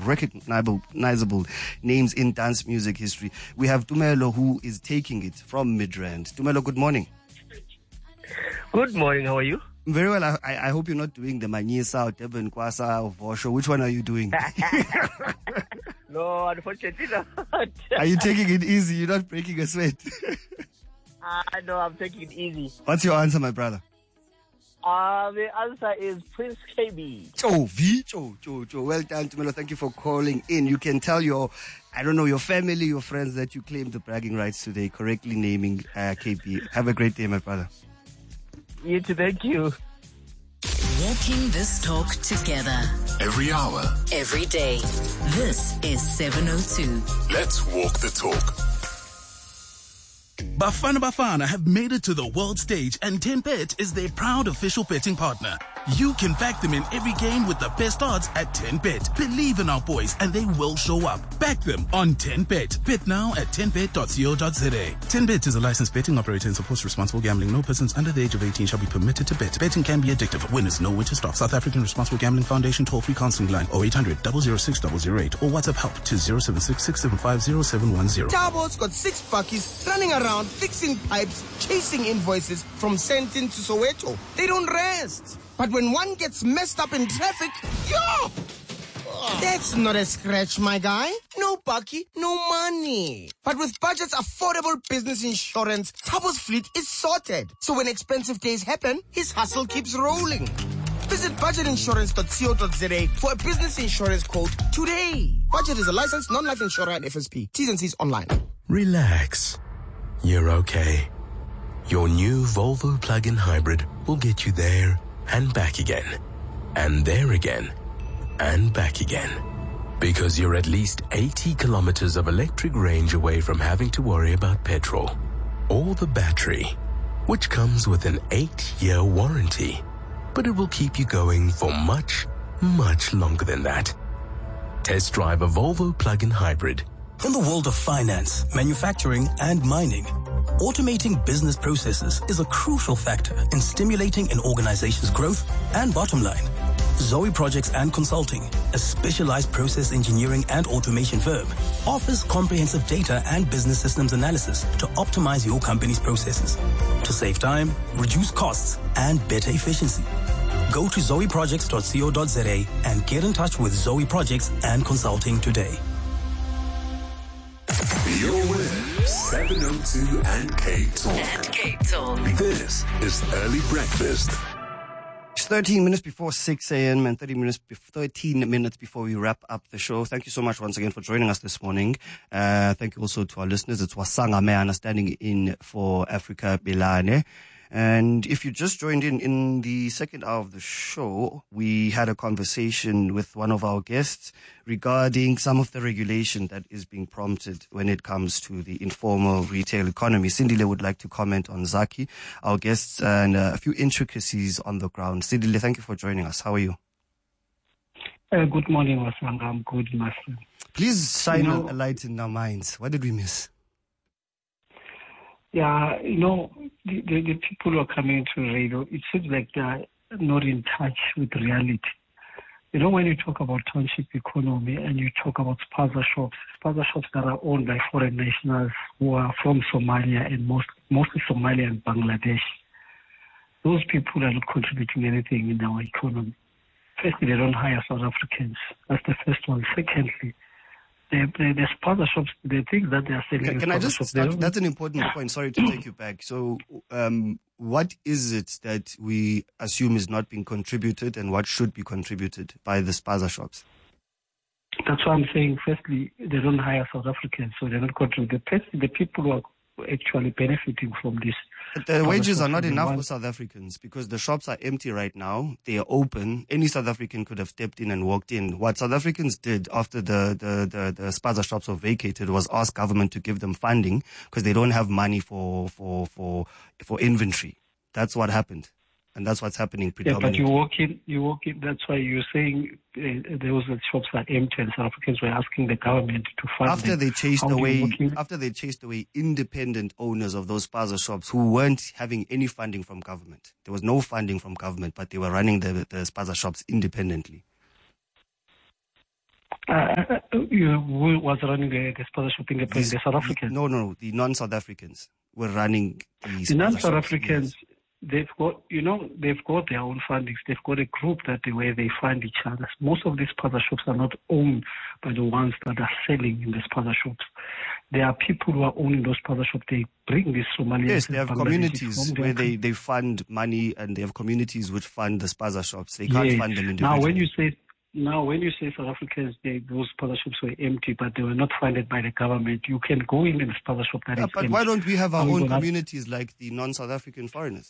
recognizable names in dance music history. We have Tumelo, who is taking it from Midrand. Tumelo, good morning. Good morning. How are you? Very well. I hope you're not doing the Manyisa or Durban Kwasa or Vosho. Which one are you doing? No, unfortunately not. Are you taking it easy? You're not breaking a sweat? No, I'm taking it easy. What's your answer, my brother? The answer is Prince KB. Cho. Well done, Tumelo. Thank you for calling in. You can tell your family, your friends that you claimed the bragging rights today, correctly naming KB. Have a great day, my brother. You too, thank you. Walking this talk together. Every hour. Every day. This is 702. Let's walk the talk. Bafana have made it to the world stage, and 10Bet is their proud official betting partner. You can back them in every game with the best odds at 10Bet. Believe in our boys and they will show up. Back them on 10Bet. Bet now at 10bet.co.za. 10Bet is a licensed betting operator and supports responsible gambling. No persons under the age of 18 shall be permitted to bet. Betting can be addictive. Winners know when to stop. South African Responsible Gambling Foundation toll-free counseling line 0800 006 008 or WhatsApp help to 076 675 0710. Tabo's got 6 buckies running around fixing pipes, chasing invoices from Sentin to Soweto. They don't rest. But when one gets messed up in traffic, that's not a scratch, my guy. No bucky, no money. But with Budget's affordable business insurance, Tabo's fleet is sorted. So when expensive days happen, his hustle keeps rolling. Visit budgetinsurance.co.za for a business insurance quote today. Budget is a licensed non-life insurer and FSP. T's and C's online. Relax. You're okay. Your new Volvo plug-in hybrid will get you there and back again. And there again. And back again. Because you're at least 80 kilometers of electric range away from having to worry about petrol. Or the battery, which comes with an 8-year warranty. But it will keep you going for much, much longer than that. Test drive a Volvo plug-in hybrid. In the world of finance, manufacturing, and mining, automating business processes is a crucial factor in stimulating an organization's growth and bottom line. Zoe Projects and Consulting, a specialized process engineering and automation firm, offers comprehensive data and business systems analysis to optimize your company's processes, to save time, reduce costs, and better efficiency. Go to zoeprojects.co.za and get in touch with Zoe Projects and Consulting today. You're with 702 and K-Talk. This is Early Breakfast. It's 13 minutes before 6 a.m. and 13 minutes before we wrap up the show. Thank you so much once again for joining us this morning. Thank you also to our listeners. It's Wasanga Meana standing in for Africa Bilane. And if you just joined in the second hour of the show, we had a conversation with one of our guests regarding some of the regulation that is being prompted when it comes to the informal retail economy. Sindile would like to comment on Zaki, our guests, and a few intricacies on the ground. Sindile, thank you for joining us. How are you? Good morning, Wasanga. I'm good, my friend. Please shine a light in our minds. What did we miss? Yeah, the people who are coming to radio, it seems like they are not in touch with reality. When you talk about township economy and you talk about spaza shops that are owned by foreign nationals who are from Somalia and mostly Somalia and Bangladesh, those people are not contributing anything in our economy. Firstly, they don't hire South Africans. That's the first one. Secondly, the spaza shops, the things that they are selling. Can I just start? That's an important point. Sorry to take you back. So, what is it that we assume is not being contributed and what should be contributed by the spaza shops? That's what I'm saying. Firstly, they don't hire South Africans, so they're not contributing. The people who are actually benefiting from this. But the wages are not enough for South Africans because the shops are empty right now. They are open. Any South African could have stepped in and walked in. What South Africans did after the spaza shops were vacated was ask government to give them funding because they don't have money for inventory. That's what happened. And that's what's happening predominantly. Yeah, but you walk in, that's why you're saying those shops are empty and South Africans were asking the government to fund after them. After they chased away independent owners of those spaza shops who weren't having any funding from government. There was no funding from government, but they were running the spaza shops independently. Who was running the spaza shop in the South Africans? No, the non-South Africans were running the non-South Africans. Yes. They've got their own fundings. They've got a group where they fund each other. Most of these spaza shops are not owned by the ones that are selling in the spaza shops. There are people who are owning those spaza shops. They bring these Somalians. Yes, they have communities where they fund money, and they have communities which fund the spaza shops. They can't fund them individually. Now, when you say South Africans, those spaza shops were empty, but they were not funded by the government. You can go in the spaza shop that is but empty. Why don't we have our own communities like the non-South African foreigners?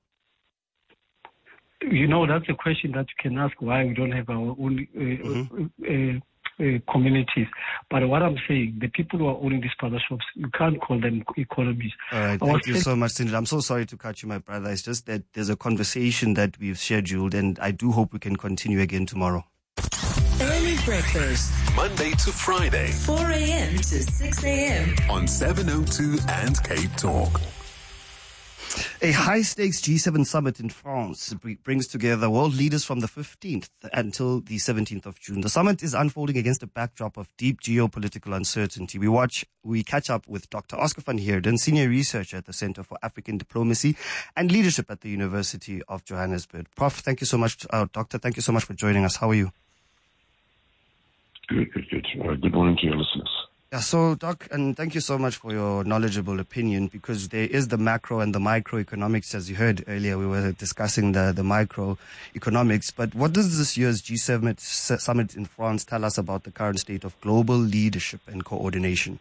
That's a question that you can ask, why we don't have our own communities. But what I'm saying, the people who are owning these spaza shops, you can't call them economies. All right, thank you so much, Sindile. I'm so sorry to cut you, my brother. It's just that there's a conversation that we've scheduled, and I do hope we can continue again tomorrow. Early breakfast. Monday to Friday. 4 a.m. to 6 a.m. on 702 and Cape Talk. A high-stakes G7 summit in France brings together world leaders from the 15th until the 17th of June. The summit is unfolding against a backdrop of deep geopolitical uncertainty. We catch up with Dr. Oscar van Heerden, senior researcher at the Center for African Diplomacy and Leadership at the University of Johannesburg. Prof, thank you so much. Doctor, thank you so much for joining us. How are you? Good. Good morning to your listeners. Yeah, so, Doc, and thank you so much for your knowledgeable opinion, because there is the macro and the microeconomics. As you heard earlier, we were discussing the microeconomics. But what does this year's G7 summit in France tell us about the current state of global leadership and coordination?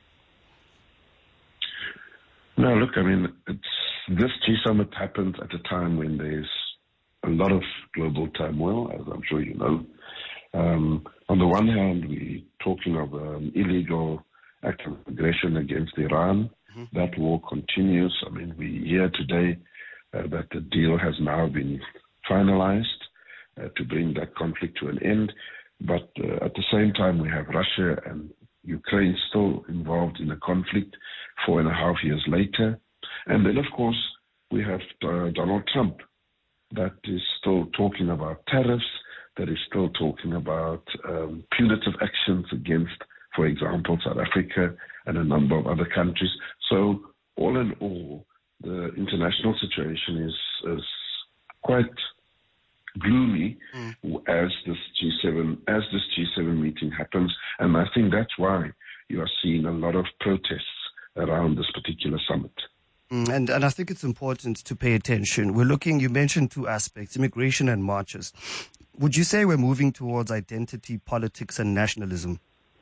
No, look, this G-Summit happened at a time when there's a lot of global turmoil, as I'm sure you know. On the one hand, we're talking of illegal act of aggression against Iran. Mm-hmm. That war continues. We hear today that the deal has now been finalized to bring that conflict to an end. But at the same time, we have Russia and Ukraine still involved in a conflict 4.5 years later. And then, of course, we have Donald Trump that is still talking about tariffs, that is still talking about punitive actions against, for example, South Africa and a number of other countries. So all in all, the international situation is quite gloomy as this G7 meeting happens, and I think that's why you are seeing a lot of protests around this particular summit. And I think it's important to pay attention. You mentioned two aspects, immigration and marches. Would you say we're moving towards identity, politics, and nationalism?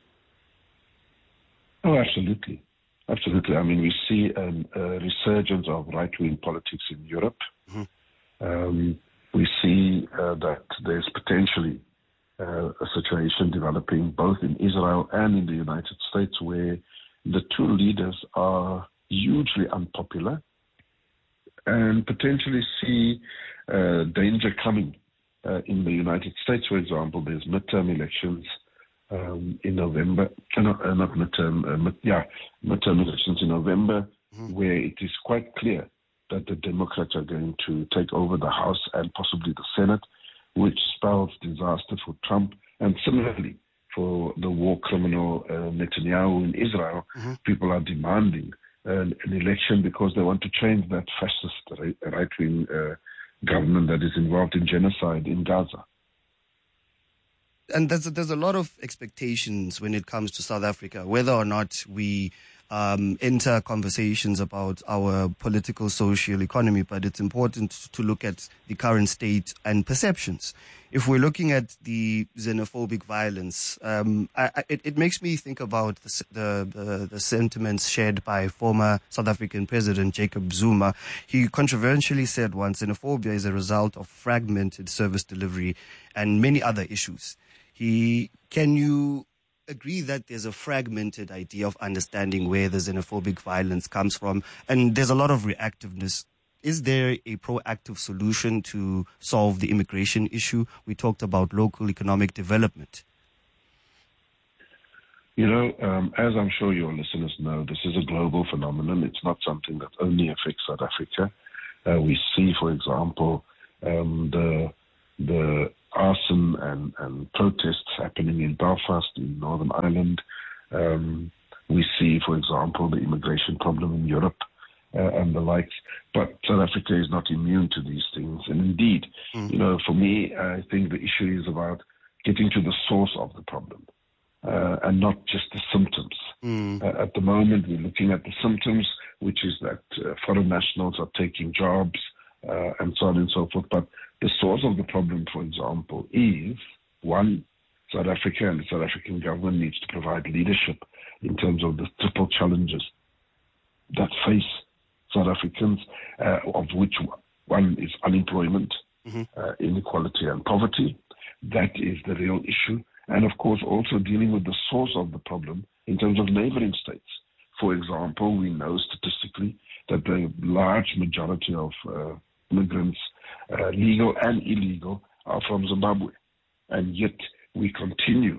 Oh, absolutely. Absolutely. We see a resurgence of right-wing politics in Europe. Mm-hmm. We see that there's potentially a situation developing both in Israel and in the United States where the two leaders are hugely unpopular and potentially see danger coming. In the United States, for example, there's midterm elections in November. Midterm elections in November, where it is quite clear that the Democrats are going to take over the House and possibly the Senate, which spells disaster for Trump. And similarly, for the war criminal Netanyahu in Israel, people are demanding an election because they want to change that fascist right-wing government that is involved in genocide in Gaza. And there's a lot of expectations when it comes to South Africa, whether or not we enter conversations about our political, social economy, but it's important to look at the current state and perceptions. If we're looking at the xenophobic violence, it makes me think about the sentiments shared by former South African President Jacob Zuma. He controversially said once, xenophobia is a result of fragmented service delivery and many other issues. Can you agree that there's a fragmented idea of understanding where the xenophobic violence comes from, and there's a lot of reactiveness? Is there a proactive solution to solve the immigration issue? We talked about local economic development. As I'm sure your listeners know, this is a global phenomenon. It's not something that only affects South Africa. We see, for example, the the arson and protests happening in Belfast, in Northern Ireland. We see, for example, the immigration problem in Europe and the likes. But South Africa is not immune to these things. And indeed, for me, I think the issue is about getting to the source of the problem and not just the symptoms. At the moment, we're looking at the symptoms, which is that foreign nationals are taking jobs and so on and so forth. But the source of the problem, for example, is, one, South Africa and the South African government needs to provide leadership in terms of the triple challenges that face South Africans, of which one is unemployment, inequality and poverty. That is the real issue. And of course, also dealing with the source of the problem in terms of neighboring states. For example, we know statistically that the large majority of immigrants, legal and illegal, are from Zimbabwe. And yet we continue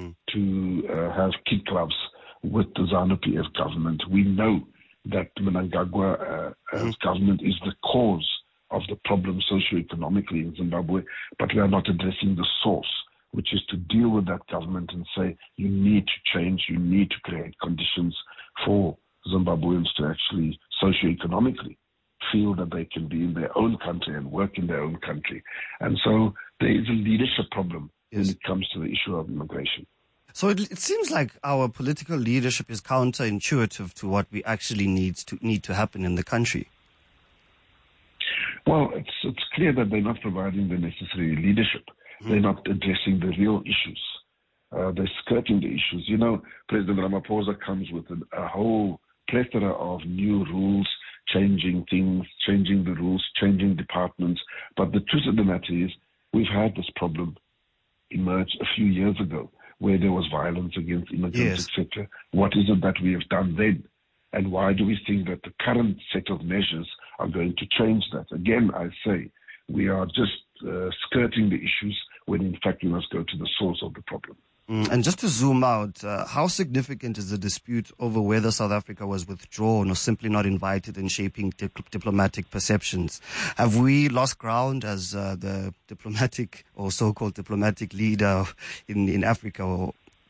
to have kid clubs with the ZANU-PF government. We know that Mnangagwa's government is the cause of the problem socioeconomically in Zimbabwe, but we are not addressing the source, which is to deal with that government and say, you need to change, you need to create conditions for Zimbabweans to actually socioeconomically feel that they can be in their own country and work in their own country. And so there is a leadership problem when it comes to the issue of immigration. So it seems like our political leadership is counterintuitive to what we actually need to happen in the country. Well, it's clear that they're not providing the necessary leadership. They're not addressing the real issues. They're skirting the issues. You know, President Ramaphosa comes with a whole plethora of new rules, changing things, changing the rules, changing departments. But the truth of the matter is, we've had this problem emerge a few years ago, where there was violence against immigrants, etc. What is it that we have done then? And why do we think that the current set of measures are going to change that? Again, I say, we are just skirting the issues when in fact we must go to the source of the problem. And just to zoom out, how significant is the dispute over whether South Africa was withdrawn or simply not invited in shaping diplomatic perceptions? Have we lost ground as the diplomatic or so-called diplomatic leader in Africa?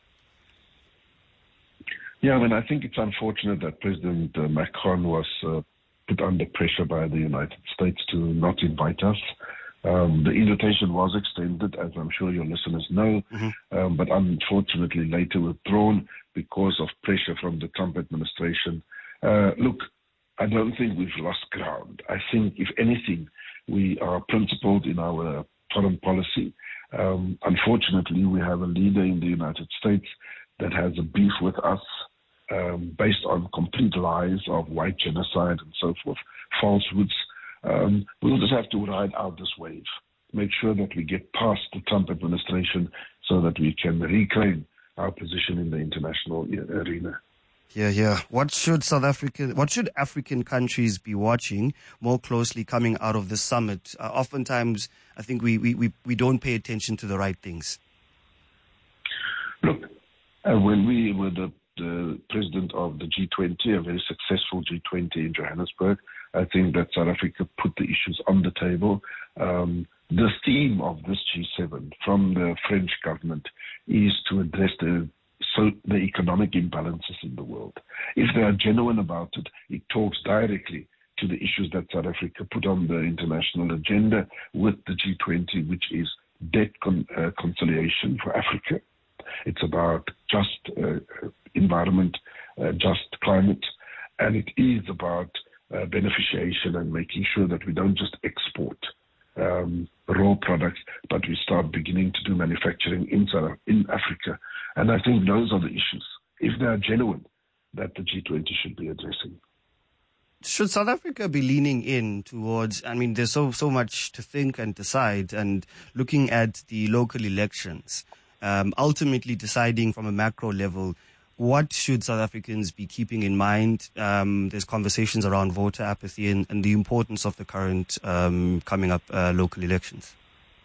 Yeah, I mean, I think it's unfortunate that President Macron was put under pressure by the United States to not invite us. The invitation was extended, as I'm sure your listeners know, but unfortunately later withdrawn because of pressure from the Trump administration. Look, I don't think we've lost ground. I think, if anything, we are principled in our foreign policy. Unfortunately, we have a leader in the United States that has a beef with us based on complete lies of white genocide and so forth, falsehoods. We'll just have to ride out this wave, make sure that we get past the Trump administration so that we can reclaim our position in the international arena. Yeah. What should African countries be watching more closely coming out of this summit? Oftentimes, I think we don't pay attention to the right things. Look, when we were the president of the G20, a very successful G20 in Johannesburg, I think that South Africa put the issues on the table. The theme of this G7 from the French government is to address the economic imbalances in the world. If they are genuine about it, it talks directly to the issues that South Africa put on the international agenda with the G20, which is debt conciliation for Africa. It's about just environment, just climate, and it is about beneficiation and making sure that we don't just export raw products, but we start beginning to do manufacturing in Africa. And I think those are the issues, if they are genuine, that the G20 should be addressing. Should South Africa be leaning in towards, I mean, there's so much to think and decide, and looking at the local elections, ultimately deciding from a macro level, what should South Africans be keeping in mind? There's conversations around voter apathy and the importance of the current coming up local elections.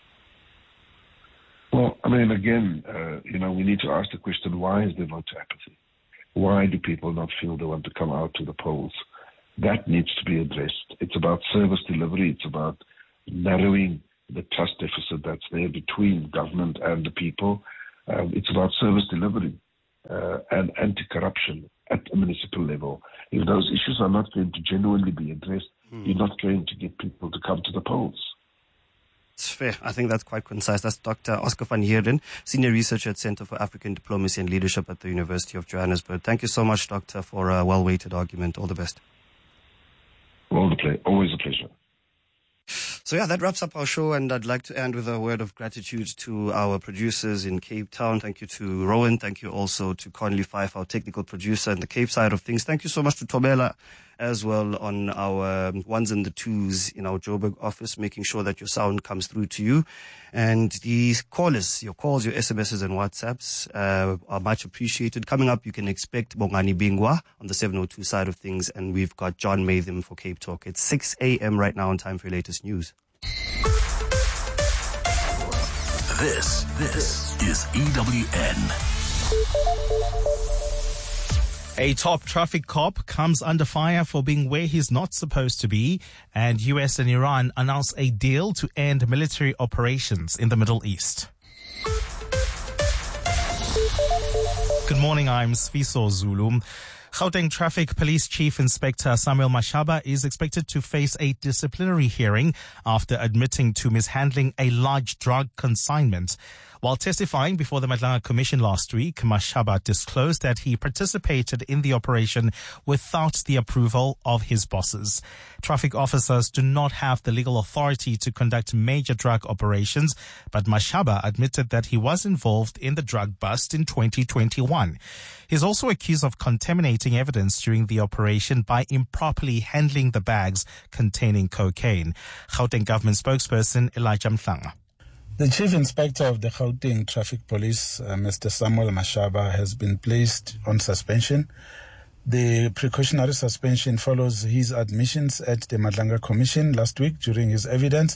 Well, I mean, again, we need to ask the question, why is there voter apathy? Why do people not feel they want to come out to the polls? That needs to be addressed. It's about service delivery. It's about narrowing the trust deficit that's there between government and the people. It's about service delivery and anti-corruption at a municipal level. If those issues are not going to genuinely be addressed, you're not going to get people to come to the polls. It's fair. I think that's quite concise. That's Dr. Oscar van Heerden, Senior Researcher at Center for African Diplomacy and Leadership at the University of Johannesburg. Thank you so much, Doctor, for a well-weighted argument. All the best. Always a pleasure. So yeah, that wraps up our show, and I'd like to end with a word of gratitude to our producers in Cape Town. Thank you to Rowan. Thank you also to Conley Fife, our technical producer in the Cape side of things. Thank you so much to Tobela as well on our ones and the twos in our Joburg office, making sure that your sound comes through to you. And the callers, your calls, your SMSs and WhatsApps are much appreciated. Coming up, you can expect Bongani Bingwa on the 702 side of things, and we've got John Maytham for Cape Talk. It's 6 a.m. right now, on time for your latest news. This is EWN. A top traffic cop comes under fire for being where he's not supposed to be, and US and Iran announce a deal to end military operations in the Middle East. Good morning, I'm Sfiso Zulu. Gauteng Traffic Police Chief Inspector Samuel Mashaba is expected to face a disciplinary hearing after admitting to mishandling a large drug consignment. While testifying before the Madlanga Commission last week, Mashaba disclosed that he participated in the operation without the approval of his bosses. Traffic officers do not have the legal authority to conduct major drug operations, but Mashaba admitted that he was involved in the drug bust in 2021. He's also accused of contaminating evidence during the operation by improperly handling the bags containing cocaine. Gauteng government spokesperson Elijah Mhlanga. The Chief Inspector of the Gauteng Traffic Police, Mr. Samuel Mashaba, has been placed on suspension. The precautionary suspension follows his admissions at the Madlanga Commission last week during his evidence,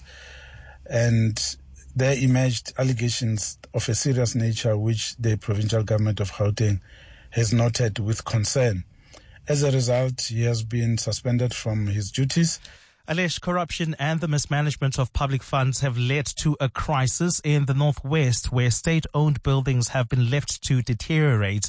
and there emerged allegations of a serious nature which the provincial government of Gauteng has noted with concern. As a result, he has been suspended from his duties. Alleged corruption and the mismanagement of public funds have led to a crisis in the northwest where state-owned buildings have been left to deteriorate.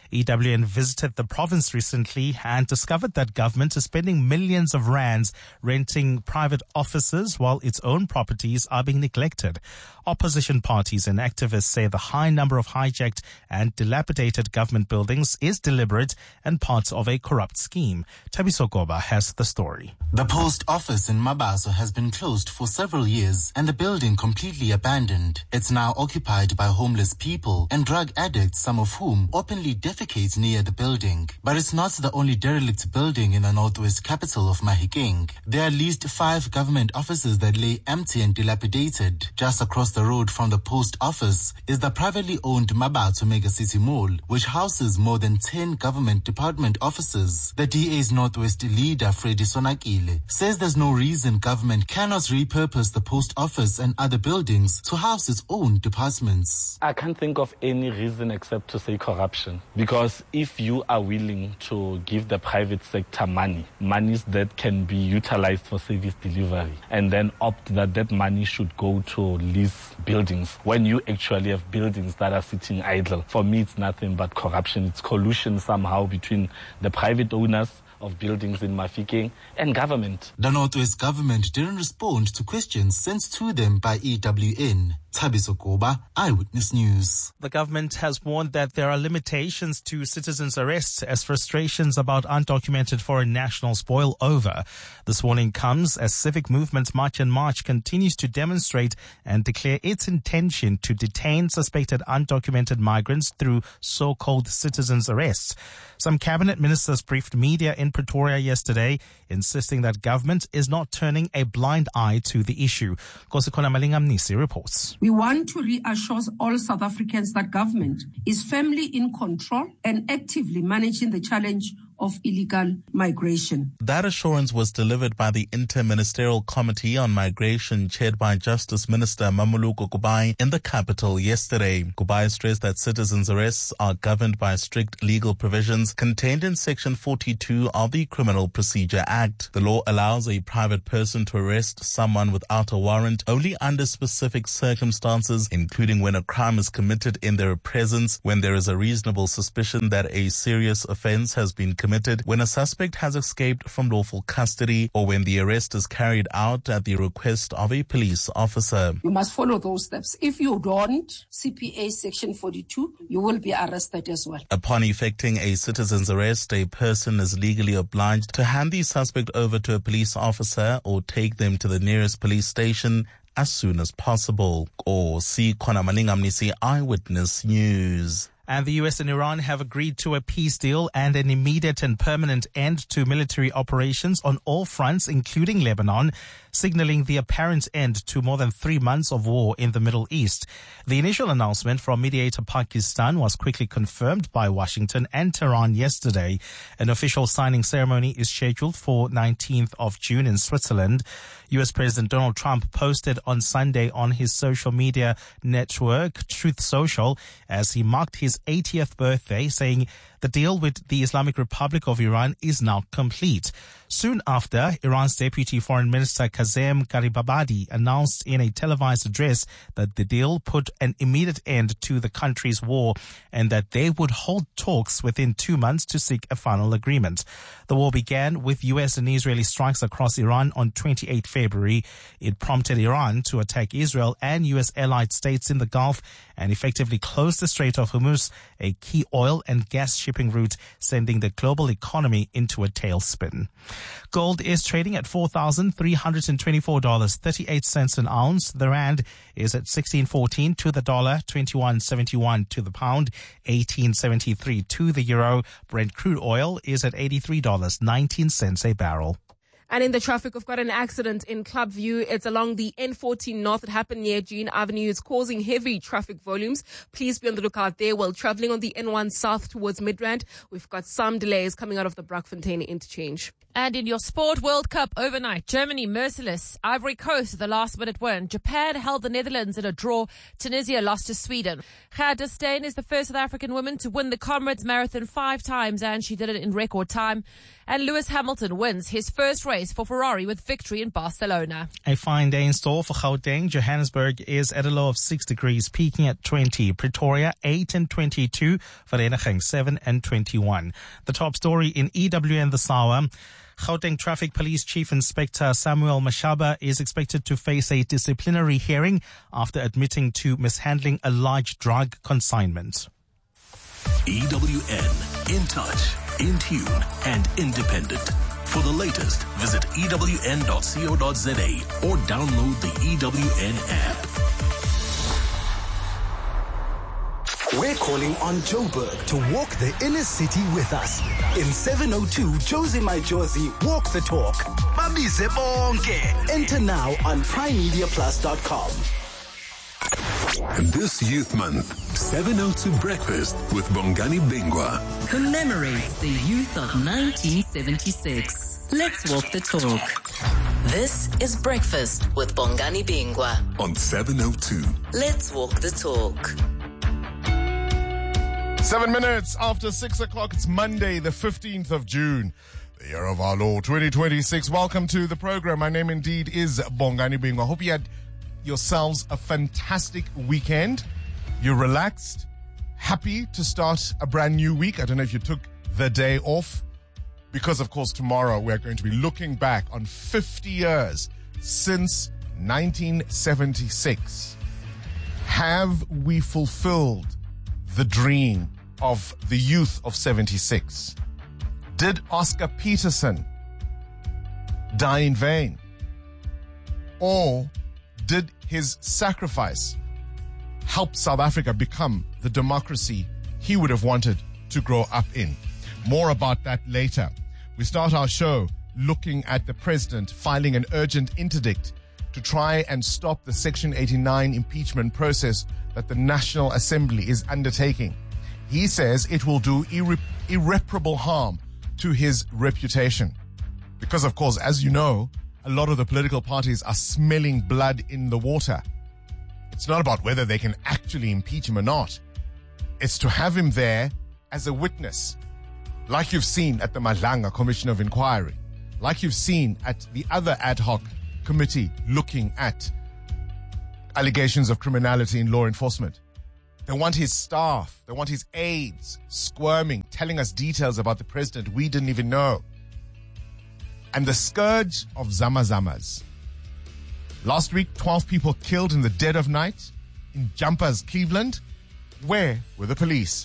EWN visited the province recently and discovered that government is spending millions of rands renting private offices while its own properties are being neglected. Opposition parties and activists say the high number of hijacked and dilapidated government buildings is deliberate and part of a corrupt scheme. Tabiso Goba has the story. The post office in Mabaso has been closed for several years and the building completely abandoned. It's now occupied by homeless people and drug addicts, some of whom openly defecate near the building. But it's not the only derelict building in the northwest capital of Mahikeng. There are at least 5 government offices that lay empty and dilapidated. Just across the road from the post office is the privately owned Mabaso Mega City Mall, which houses more than 10 government department offices. The DA's Northwest leader, Freddy Sonakile, says there's no reason government cannot repurpose the post office and other buildings to house its own departments. I can't think of any reason except to say corruption. Because if you are willing to give the private sector monies that can be utilized for service delivery, and then opt that money should go to lease buildings, when you actually have buildings that are sitting idle, for me it's nothing but corruption. It's collusion somehow between the private owners of buildings in Mafikeng and government. The Northwest government didn't respond to questions sent to them by EWN. Tabiso Goba, Eyewitness News. The government has warned that there are limitations to citizens' arrests as frustrations about undocumented foreign nationals boil over. This warning comes as civic movement March and March continues to demonstrate and declare its intention to detain suspected undocumented migrants through so-called citizens' arrests. Some cabinet ministers briefed media in Pretoria yesterday, insisting that government is not turning a blind eye to the issue. Kosikona Malingamnisi reports. We want to reassure all South Africans that government is firmly in control and actively managing the challenge of illegal migration. That assurance was delivered by the Inter-Ministerial Committee on Migration chaired by Justice Minister Mamuluko Kubai in the capital yesterday. Kubai stressed that citizens' arrests are governed by strict legal provisions contained in Section 42 of the Criminal Procedure Act. The law allows a private person to arrest someone without a warrant only under specific circumstances, including when a crime is committed in their presence, when there is a reasonable suspicion that a serious offense has been committed, when a suspect has escaped from lawful custody, or when the arrest is carried out at the request of a police officer. You must follow those steps. If you don't, CPA Section 42, you will be arrested as well. Upon effecting a citizen's arrest, a person is legally obliged to hand the suspect over to a police officer or take them to the nearest police station as soon as possible. Or see Kona Malingamnisi Eyewitness News. And the US and Iran have agreed to a peace deal and an immediate and permanent end to military operations on all fronts, including Lebanon, signaling the apparent end to more than 3 months of war in the Middle East. The initial announcement from mediator Pakistan was quickly confirmed by Washington and Tehran yesterday. An official signing ceremony is scheduled for 19th of June in Switzerland. US President Donald Trump posted on Sunday on his social media network, Truth Social, as he marked his 80th birthday, saying the deal with the Islamic Republic of Iran is now complete. Soon after, Iran's Deputy Foreign Minister Kazem Garibabadi announced in a televised address that the deal put an immediate end to the country's war and that they would hold talks within 2 months to seek a final agreement. The war began with US and Israeli strikes across Iran on 28 February. It prompted Iran to attack Israel and US allied states in the Gulf and effectively close the Strait of Hormuz, a key oil and gas shipping route, sending the global economy into a tailspin. Gold is trading at $4,324.38 an ounce. The rand is at 16.14 to the dollar, 21.71 to the pound, 18.73 to the euro. Brent crude oil is at $83.19 a barrel. And in the traffic, we've got an accident in Clubview. It's along the N14 North. It happened near Jean Avenue. It's causing heavy traffic volumes. Please be on the lookout there. While traveling on the N1 South towards Midrand, we've got some delays coming out of the Brakfontein interchange. And in your Sport World Cup overnight, Germany merciless. Ivory Coast, the last-minute win. Japan held the Netherlands in a draw. Tunisia lost to Sweden. Gerda Steyn is the first South African woman to win the Comrades Marathon 5 times, and she did it in record time. And Lewis Hamilton wins his first race for Ferrari with victory in Barcelona. A fine day in store for Gauteng. Johannesburg is at a low of 6 degrees, peaking at 20. Pretoria, 8 and 22. Vereeniging, 7 and 21. The top story in EWN this hour. Gauteng Traffic Police Chief Inspector Samuel Mashaba is expected to face a disciplinary hearing after admitting to mishandling a large drug consignment. EWN, in touch, in tune, and independent. For the latest, visit ewn.co.za or download the EWN app. We're calling on Joburg to walk the inner city with us. In 702 Josie My Josie Walk the Talk. Babize bonke. Enter now on primemediaplus.com. This Youth Month, 702 Breakfast with Bongani Bingwa commemorates the youth of 1976. Let's walk the talk. This is Breakfast with Bongani Bingwa on 702. Let's walk the talk. 7 minutes after 6 o'clock, it's Monday, the 15th of June, the year of our Lord, 2026. Welcome to the program. My name indeed is Bongani Bingwa. I hope you had yourselves a fantastic weekend. You're relaxed, happy to start a brand new week. I don't know if you took the day off, because of course tomorrow we're going to be looking back on 50 years since 1976. Have we fulfilled the dream of the youth of 76? Did Oscar Peterson die in vain? Or did his sacrifice help South Africa become the democracy he would have wanted to grow up in? More about that later. We start our show looking at the president filing an urgent interdict to try and stop the Section 89 impeachment process that the National Assembly is undertaking. He says it will do irreparable harm to his reputation. Because, of course, as you know, a lot of the political parties are smelling blood in the water. It's not about whether they can actually impeach him or not. It's to have him there as a witness, like you've seen at the Madlanga Commission of Inquiry, like you've seen at the other ad hoc committee looking at allegations of criminality in law enforcement. They want his staff, they want his aides squirming, telling us details about the president we didn't even know. And the scourge of Zamazamas. Last week, 12 people killed in the dead of night in Jumpers, Cleveland. Where were the police?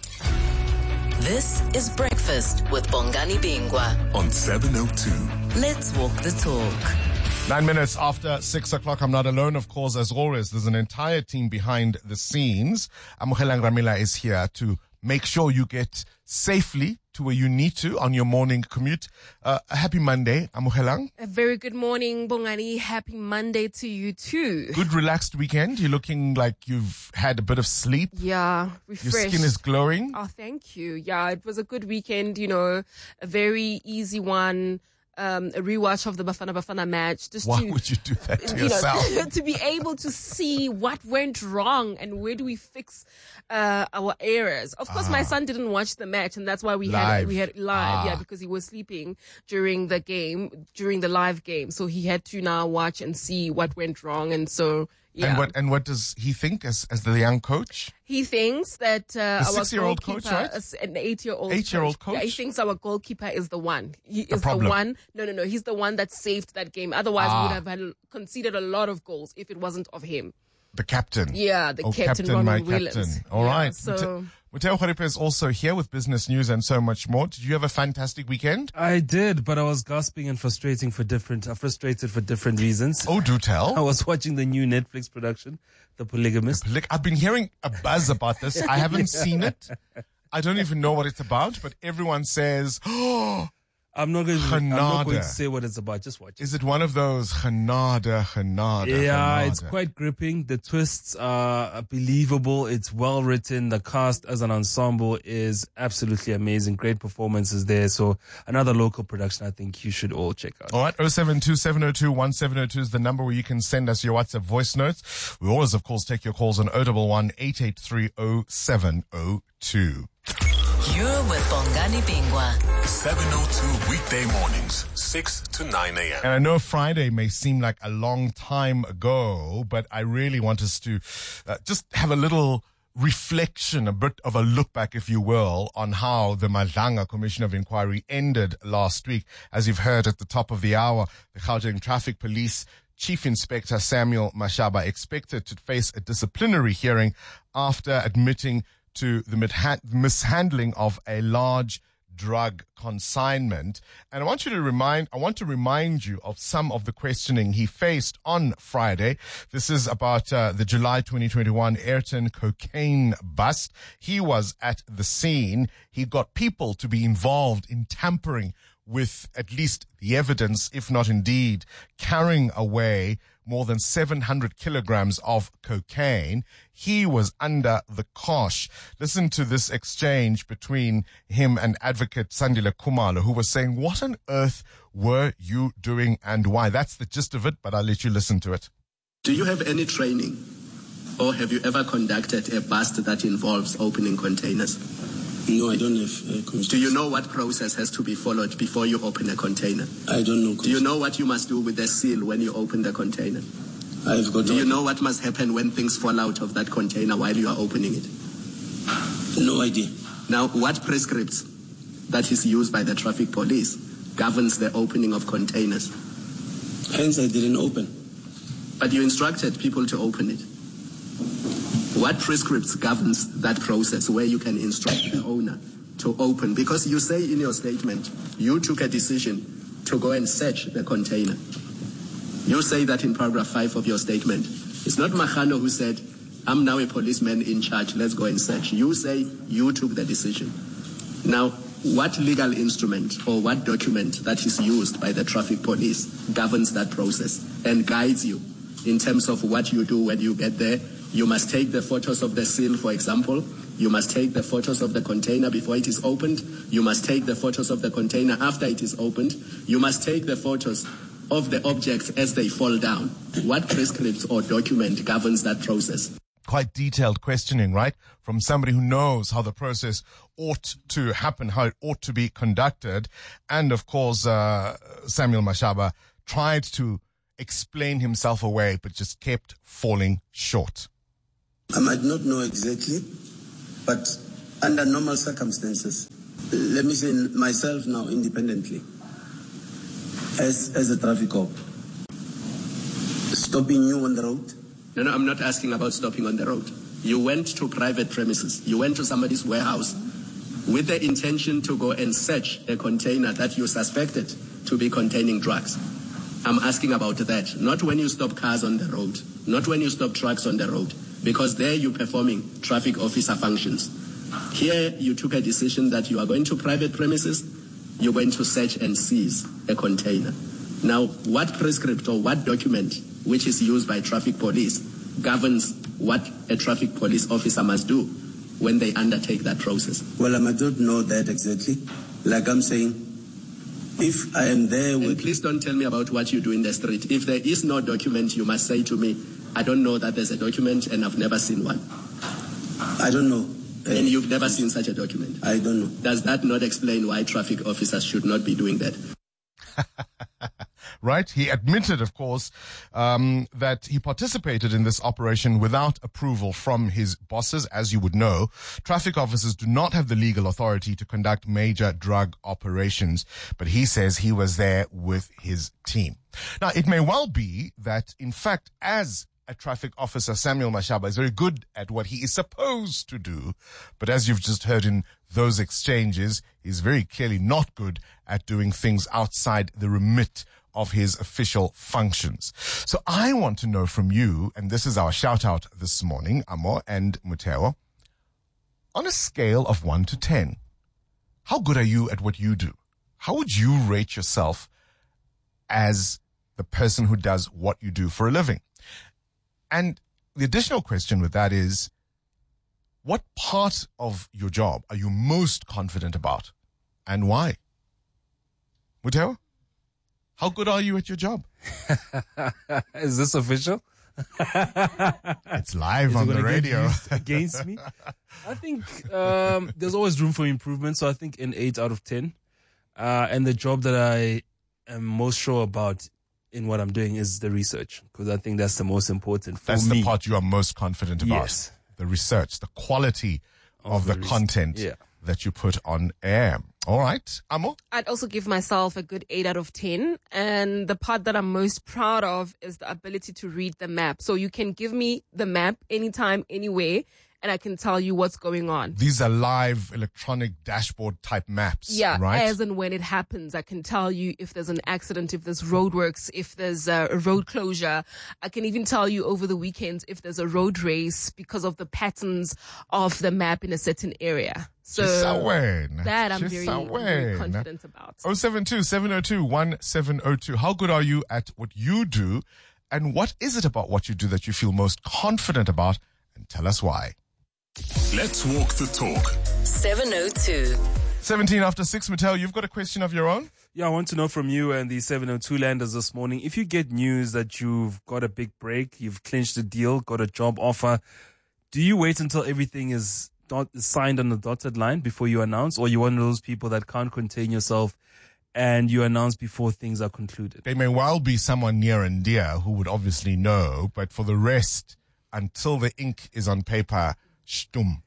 This is Breakfast with Bongani Bingwa on 702. Let's walk the talk. 9 minutes after 6 o'clock. I'm not alone, of course, as always. There's an entire team behind the scenes. Amogelang Ramila is here to make sure you get safely to where you need to on your morning commute. A happy Monday, Amogelang. A very good morning, Bongani. Happy Monday to you too. Good relaxed weekend. You're looking like you've had a bit of sleep. Yeah, refreshed. Your skin is glowing. Oh, thank you. Yeah, it was a good weekend, you know, a very easy one. A rewatch of the Bafana Bafana match. Why would you do that to yourself? To be able to see what went wrong and where do we fix our errors. Of course, my son didn't watch the match, and that's why we had live. Yeah, because he was sleeping during the live game. So he had to now watch and see what went wrong, and so. Yeah. And what does he think as the young coach? He thinks that our 6-year-old coach, right? An 8-year-old. 8-year-old coach. Yeah, he thinks our goalkeeper is the one. He is the one. No. He's the one that saved that game. Otherwise, we would have conceded a lot of goals if it wasn't of him. The captain. Yeah, the captain, Ronald Williams. Captain. All right. So. Mateo Kharipe is also here with business news and so much more. Did you have a fantastic weekend? I did, but I was gasping and frustrated for different reasons. Oh, do tell. I was watching the new Netflix production, The Polygamist. I've been hearing a buzz about this. I haven't seen it. I don't even know what it's about, but everyone says, oh, I'm not going to say what it's about. Just watch it. Is it one of those Genade? Yeah, it's quite gripping. The twists are believable. It's well written. The cast as an ensemble is absolutely amazing. Great performances there. So another local production I think you should all check out. All right, 072-702-1702 is the number where you can send us your WhatsApp voice notes. We always, of course, take your calls on 011-883-0702. You're with Bongani Bingwa. 702 weekday mornings, 6 to 9 a.m. And I know Friday may seem like a long time ago, but I really want us to just have a little reflection, a bit of a look back, if you will, on how the Madlanga Commission of Inquiry ended last week. As you've heard at the top of the hour, the Gauteng Traffic Police Chief Inspector Samuel Mashaba expected to face a disciplinary hearing after admitting to the mishandling of a large drug consignment. And I want to remind you of some of the questioning he faced on Friday. This is about the July 2021 Ayrton cocaine bust. He was at the scene. He got people to be involved in tampering with at least the evidence, if not indeed carrying away more than 700 kilograms of cocaine. He was under the cosh. Listen to this exchange between him and Advocate Sandile Khumalo, who was saying, what on earth were you doing and why? That's the gist of it, but I'll let you listen to it. Do you have any training or have you ever conducted a bust that involves opening containers? No, I don't have containers. Do you know what process has to be followed before you open a container? I don't know. Do you know what you must do with the seal when you open the container? Do you know what must happen when things fall out of that container while you are opening it? No idea. Now, what prescripts that is used by the traffic police governs the opening of containers? Hence, I didn't open. But you instructed people to open it. What prescripts governs that process where you can instruct the owner to open? Because you say in your statement, you took a decision to go and search the container. You say that in paragraph 5 of your statement. It's not Mahano who said, I'm now a policeman in charge, let's go and search. You say you took the decision. Now, what legal instrument or what document that is used by the traffic police governs that process and guides you in terms of what you do when you get there? You must take the photos of the seal, for example. You must take the photos of the container before it is opened. You must take the photos of the container after it is opened. You must take the photos of the objects as they fall down. What prescripts or document governs that process? Quite detailed questioning, right? From somebody who knows how the process ought to happen, how it ought to be conducted. And of course, Samuel Mashaba tried to explain himself away, but just kept falling short. I might not know exactly, but under normal circumstances, let me say myself now independently, as a traffic cop, stopping you on the road. No, I'm not asking about stopping on the road. You went to private premises. You went to somebody's warehouse with the intention to go and search a container that you suspected to be containing drugs. I'm asking about that, not when you stop cars on the road, not when you stop trucks on the road, because there you're performing traffic officer functions. Here you took a decision that you are going to private premises, you're going to search and seize a container. Now, what prescript or what document which is used by traffic police governs what a traffic police officer must do when they undertake that process? Well, I might not know that exactly. Like I'm saying, if I am there with... And please don't tell me about what you do in the street. If there is no document, you must say to me, I don't know that there's a document and I've never seen one. I don't know. And you've never seen such a document? I don't know. Does that not explain why traffic officers should not be doing that? Right? He admitted, of course, that he participated in this operation without approval from his bosses. As you would know, traffic officers do not have the legal authority to conduct major drug operations, but he says he was there with his team. Now, it may well be that, in fact, as a traffic officer, Samuel Mashaba is very good at what he is supposed to do, but as you've just heard in those exchanges, he's very clearly not good at doing things outside the remit of his official functions. So I want to know from you, and this is our shout out this morning, Amo and Muteo, on a scale of 1 to 10, how good are you at what you do? How would you rate yourself as the person who does what you do for a living? And the additional question with that is, what part of your job are you most confident about and why? Muteo? How good are you at your job? Is this official? It's live on the radio. Against me? I think there's always room for improvement. So I think an 8 out of 10. And the job that I am most sure about in what I'm doing is the research, because I think that's the most important for me. That's the part you are most confident about. Yes. The research, the quality of the content that you put on air. All right. Amo? I'd also give myself a good 8 out of 10. And the part that I'm most proud of is the ability to read the map. So you can give me the map anytime, anywhere, and I can tell you what's going on. These are live electronic dashboard type maps, right? As and when it happens, I can tell you if there's an accident, if there's roadworks, if there's a road closure. I can even tell you over the weekends if there's a road race because of the patterns of the map in a certain area. So that I'm very confident about. 072-702-1702. How good are you at what you do? And what is it about what you do that you feel most confident about? And tell us why. Let's walk the talk. 702. 17 after 6, Mattel, you've got a question of your own? Yeah, I want to know from you and the 702 landers this morning. If you get news that you've got a big break, you've clinched a deal, got a job offer, do you wait until everything is signed on the dotted line before you announce? Or you're one of those people that can't contain yourself and you announce before things are concluded? There may well be someone near and dear who would obviously know, but for the rest, until the ink is on paper, shtum.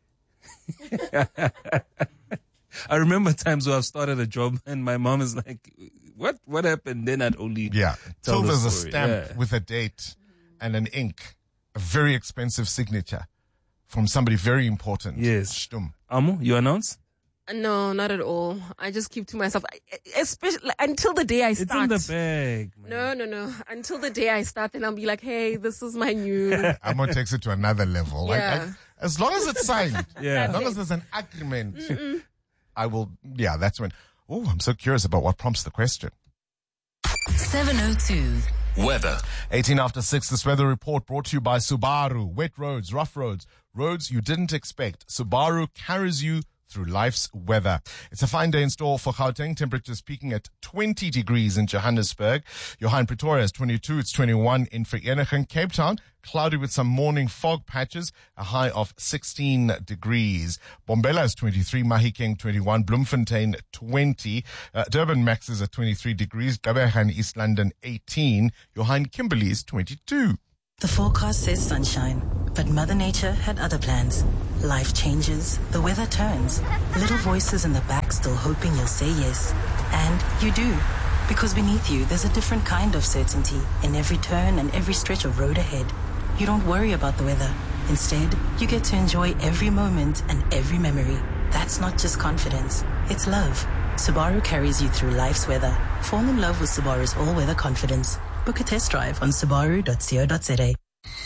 I remember times where I've started a job and my mom is like, what happened? Then I'd only tell till the there's story. a stamp with a date and an ink, a very expensive signature from somebody very important. Yes. Shtum. Amo, you announce? No, not at all. I just keep to myself, especially until the day I start. It's in the bag. Man. No. Until the day I start, then I'll be like, hey, this is my new. I'm going to take it to another level. Yeah. As long as it's signed, as long as there's an agreement, I will, that's when. Oh, I'm so curious about what prompts the question. 702. Weather. 18 after 6, this weather report brought to you by Subaru. Wet roads, rough roads, roads you didn't expect. Subaru carries you through life's weather. It's a fine day in store for Gauteng. Temperatures peaking at 20 degrees in Johannesburg. Johan Pretoria is 22. It's 21 in Vereeniging. Cape Town, cloudy with some morning fog patches, a high of 16 degrees. Bombela is 23. Mahikeng 21. Bloemfontein 20. Durban maxes at 23 degrees. Gqeberha and East London 18. Johan Kimberley is 22. The forecast says sunshine, but Mother Nature had other plans. Life changes, the weather turns. Little voices in the back still hoping you'll say yes. And you do. Because beneath you, there's a different kind of certainty in every turn and every stretch of road ahead. You don't worry about the weather. Instead, you get to enjoy every moment and every memory. That's not just confidence, it's love. Subaru carries you through life's weather. Fall in love with Subaru's all-weather confidence. Book a test drive on subaru.co.za.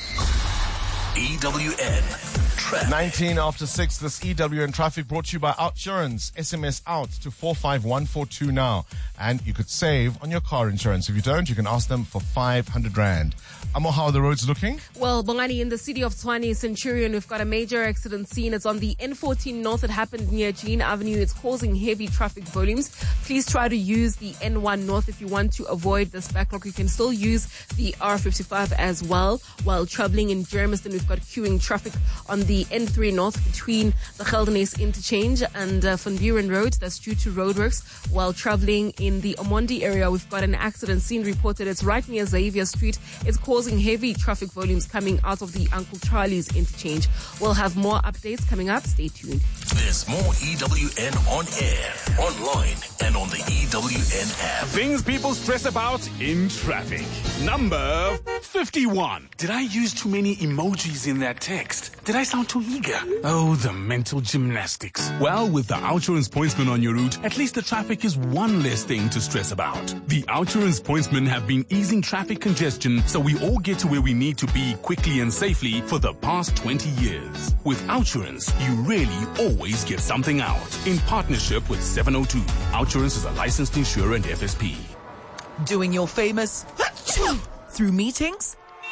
EWN Traffic. 19 after 6, this EWN Traffic brought to you by Outsurance. SMS out to 45142 now. And you could save on your car insurance. If you don't, you can ask them for 500 Rand. Amo, how are the roads looking? Well, Bongani, in the city of Tshwane, Centurion, we've got a major accident scene. It's on the N14 North. It happened near Jean Avenue. It's causing heavy traffic volumes. Please try to use the N1 North if you want to avoid this backlog. You can still use the R55 as well. While traveling in Germiston, we've got queuing traffic on the N3 North between the Geldenhuys interchange and Van Buren Road. That's due to roadworks. While traveling in the Omondi area, we've got an accident scene reported. It's right near Xavier Street. It's causing heavy traffic volumes coming out of the Uncle Charlie's interchange. We'll have more updates coming up. Stay tuned. There's more EWN on air, online, and on the EWN app. Things people stress about in traffic. Number 51. Did I use too many emojis in that text? Did I sound too eager? Oh, the mental gymnastics. Well, with the Outsurance Pointsman on your route, at least the traffic is one less thing to stress about. The Outsurance Pointsmen have been easing traffic congestion so we all get to where we need to be quickly and safely for the past 20 years. With Outsurance, you really always get something out. In partnership with 702, Outsurance is a licensed insurer and FSP. Doing your famous through meetings,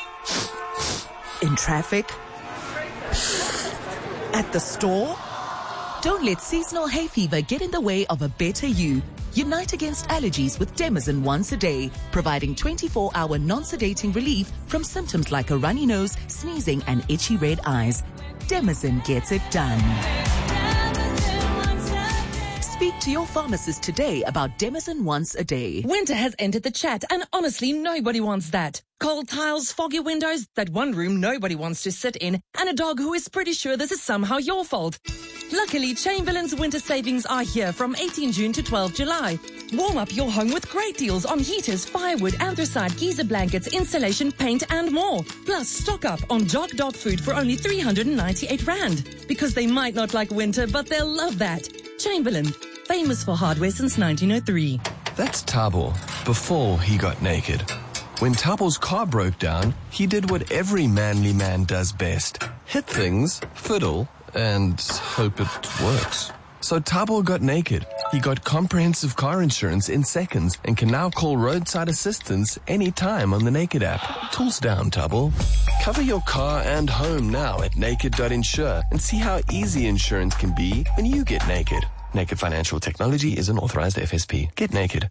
in traffic, at the store. Don't let seasonal hay fever get in the way of a better you. Unite against allergies with Demazin once a day, providing 24-hour non-sedating relief from symptoms like a runny nose, sneezing, and itchy red eyes. Demazin gets it done. Speak to your pharmacist today about Demazin once a day. Winter has entered the chat, and honestly, nobody wants that. Cold tiles, foggy windows, that one room nobody wants to sit in, and a dog who is pretty sure this is somehow your fault. Luckily, Chamberlain's winter savings are here from 18 June to 12 July. Warm up your home with great deals on heaters, firewood, anthracite, geyser blankets, insulation, paint, and more. Plus, stock up on Jock dog food for only 398 Rand. Because they might not like winter, but they'll love that. Chamberlain, famous for hardware since 1903. That's Thabo, before he got naked. When Thabo's car broke down, he did what every manly man does best. Hit things, fiddle, and hope it works. So Thabo got naked. He got comprehensive car insurance in seconds and can now call roadside assistance anytime on the Naked app. Tools down, Thabo. Cover your car and home now at naked.insure and see how easy insurance can be when you get naked. Naked Financial Technology is an authorized FSP. Get naked.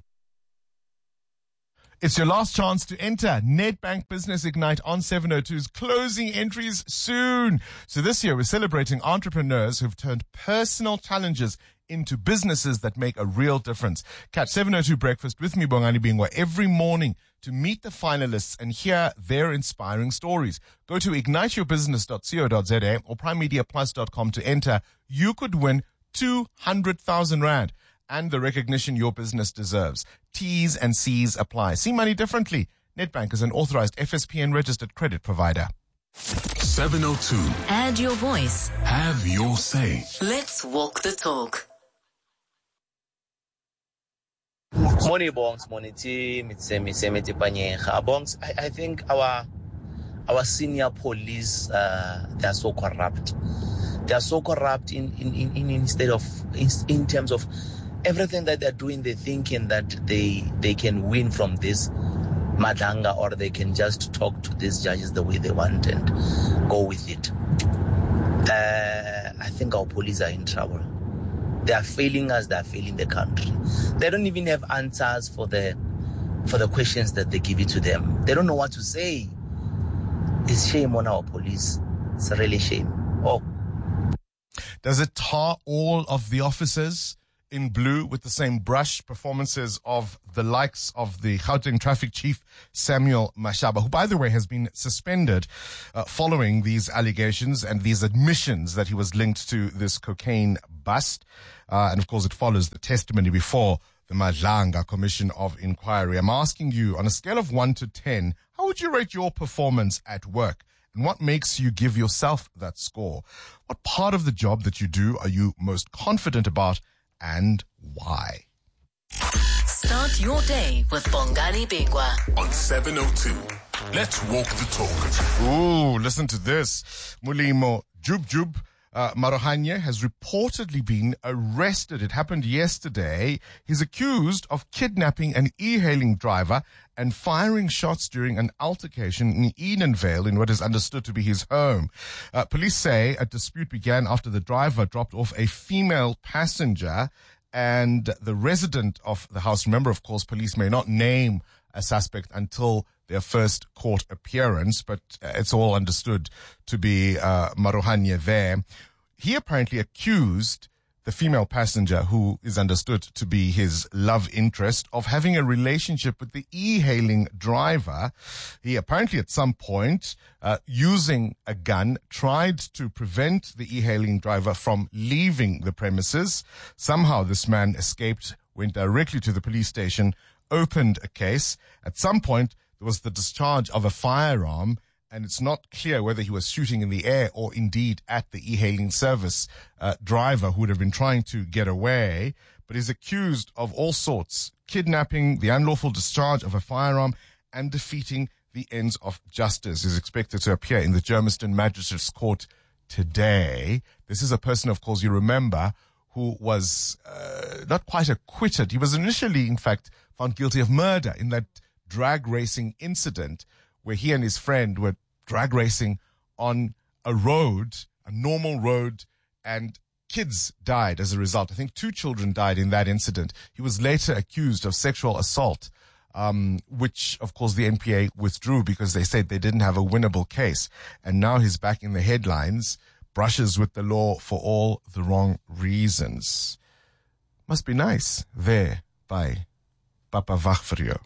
It's your last chance to enter Nedbank Business Ignite on 702's closing entries soon. So this year we're celebrating entrepreneurs who've turned personal challenges into businesses that make a real difference. Catch 702 Breakfast with me, Bongani Bingwa, every morning to meet the finalists and hear their inspiring stories. Go to igniteyourbusiness.co.za or primemediaplus.com to enter. You could win 200,000 Rand. And the recognition your business deserves. T's and C's apply. See money differently. Nedbank is an authorized FSP and registered credit provider. 702. Add your voice. Have your say. Let's walk the talk. Morning, Bongs. Morning, team. It's Semeti Panyeha. Bongs, I think our senior police, they are so corrupt. They are so corrupt in terms of everything that they're doing. They're thinking that they can win from this. madlanga, or they can just talk to these judges the way they want and go with it. I think our police are in trouble. They are failing us, they are failing the country. They don't even have answers for the questions that they give it to them. They don't know what to say. It's shame on our police. It's a really shame. Oh. Does it tar all of the officers in blue with the same brush? Performances of the likes of the Gauteng traffic chief, Samuel Mashaba, who, by the way, has been suspended following these allegations and these admissions that he was linked to this cocaine bust. And of course, it follows the testimony before the Madlanga Commission of Inquiry. I'm asking you, on a scale of 1 to 10, how would you rate your performance at work? And what makes you give yourself that score? What part of the job that you do are you most confident about, and why? Start your day with Bongani Bingwa on 702. Let's walk the talk. Ooh, listen to this. Mulimo Jub Marohanye has reportedly been arrested. It happened yesterday. He's accused of kidnapping an e-hailing driver and firing shots during an altercation in Edenvale in what is understood to be his home. Police say a dispute began after the driver dropped off a female passenger, and the resident of the house. Remember, of course, police may not name a suspect until their first court appearance, but it's all understood to be Marohanye there. He apparently accused the female passenger, who is understood to be his love interest, of having a relationship with the e-hailing driver. He apparently at some point, using a gun, tried to prevent the e-hailing driver from leaving the premises. Somehow this man escaped, went directly to the police station, opened a case. At some point, there was the discharge of a firearm, and it's not clear whether he was shooting in the air or indeed at the e-hailing service driver who would have been trying to get away. But he's accused of all sorts: kidnapping, the unlawful discharge of a firearm, and defeating the ends of justice. He's expected to appear in the Germiston Magistrates Court today. This is a person, of course, you remember, who was not quite acquitted. He was initially, in fact, found guilty of murder in that drag racing incident where he and his friend were drag racing on a road, a normal road, and kids died as a result. I think 2 children died in that incident. He was later accused of sexual assault, which, of course, the NPA withdrew because they said they didn't have a winnable case. And now he's back in the headlines, brushes with the law for all the wrong reasons. Must be nice there by Papa Vachfrio.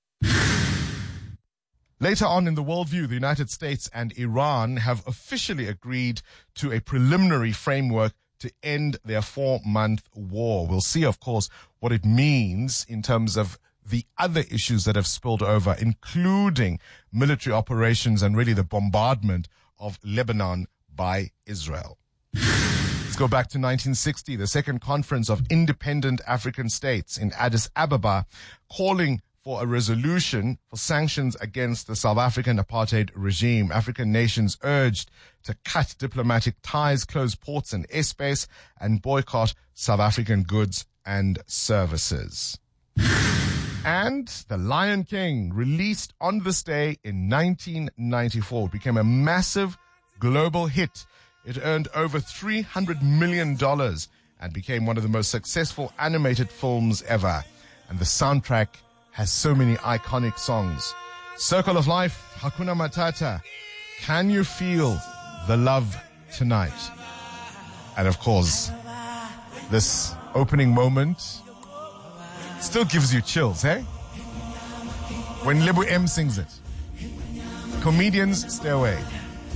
Later on in the worldview, the United States and Iran have officially agreed to a preliminary framework to end their 4-month war. We'll see, of course, what it means in terms of the other issues that have spilled over, including military operations and really the bombardment of Lebanon by Israel. Let's go back to 1960, the Second Conference of Independent African States in Addis Ababa, calling for a resolution for sanctions against the South African apartheid regime. African nations urged to cut diplomatic ties, close ports and airspace, and boycott South African goods and services. And The Lion King, released on this day in 1994, became a massive global hit. It earned over $300 million and became one of the most successful animated films ever. And the soundtrack has so many iconic songs. Circle of Life, Hakuna Matata, Can You Feel the Love Tonight? And of course, this opening moment still gives you chills, eh? When Lebu M sings it. Comedians, stay away.